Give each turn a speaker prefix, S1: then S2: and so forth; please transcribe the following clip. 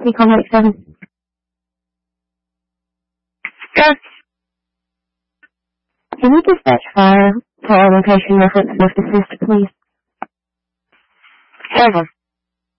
S1: Can you call 97?
S2: Good.
S1: Can you dispatch fire for our location reference with assist, please?
S2: Hold on.